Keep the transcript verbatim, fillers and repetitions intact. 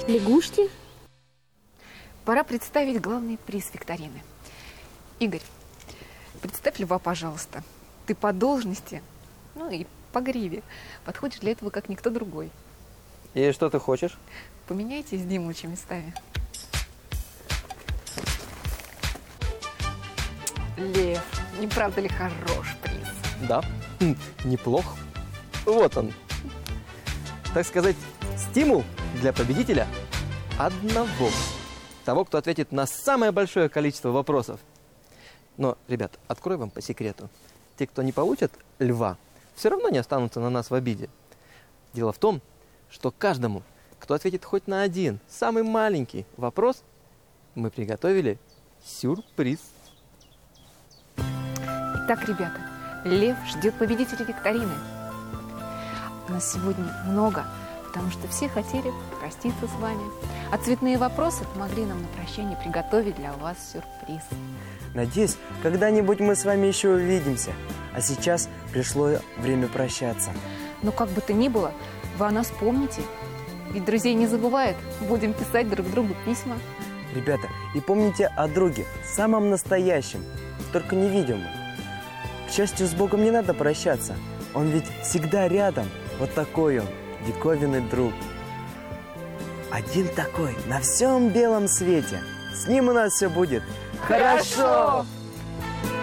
Лягушки? Пора представить главный приз викторины. Игорь, представь льва, пожалуйста. Ты по должности, ну и по гриве подходишь для этого, как никто другой. И что ты хочешь? Поменяйтесь с Димычем местами. Лев, не правда ли хорош приз? Да, неплох. Вот он. Так сказать, стимул для победителя одного. Того, кто ответит на самое большое количество вопросов. Но, ребят, открою вам по секрету. Те, кто не получат льва, все равно не останутся на нас в обиде. Дело в том, что каждому, кто ответит хоть на один, самый маленький вопрос, мы приготовили сюрприз. Итак, ребята, лев ждет победителя викторины. У нас сегодня много, потому что все хотели проститься с вами. А цветные вопросы помогли нам на прощание приготовить для вас сюрприз. Надеюсь, когда-нибудь мы с вами еще увидимся. А сейчас пришло время прощаться. Но как бы то ни было, вы о нас помните. Ведь друзей не забывают. Будем писать друг другу письма. Ребята, и помните о друге, самом настоящем, только невидимом. К счастью, с Богом не надо прощаться. Он ведь всегда рядом. Вот такой он, диковинный друг. Один такой на всем белом свете. С ним у нас все будет хорошо!